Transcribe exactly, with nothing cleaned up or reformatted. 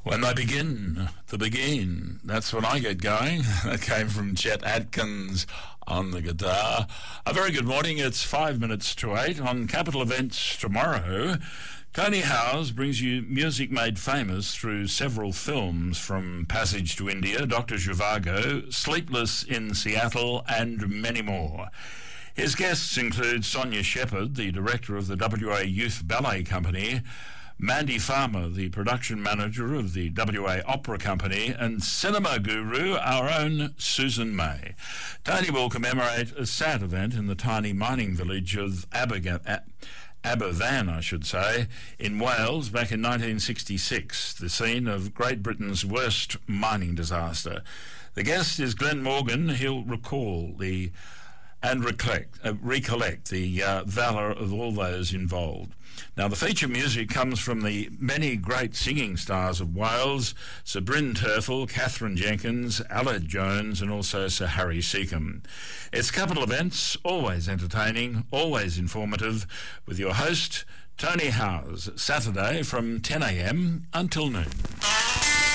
When they begin, the begin. That's when I get going. That came from Chet Atkins on the guitar. A very good morning. It's five minutes to eight. On Capital Events tomorrow, Tony Howes brings you music made famous through several films, from Passage to India, Doctor Zhivago, Sleepless in Seattle, and many more. His guests include Sonia Shepherd, the director of the W A Youth Ballet Company, Mandy Farmer, the production manager of the W A Opera Company, and cinema guru, our own Susan May. Tony will commemorate a sad event in the tiny mining village of Aberga- Aberfan, I should say, in Wales back in nineteen sixty-six, the scene of Great Britain's worst mining disaster. The guest is Glenn Morgan. He'll recall the and recollect, uh, recollect the uh, valour of all those involved. Now, the feature music comes from the many great singing stars of Wales: Sir Bryn Terfel, Catherine Jenkins, Aled Jones, and also Sir Harry Seacombe. It's Capital Events, always entertaining, always informative, with your host, Tony Howes, Saturday from ten a m until noon.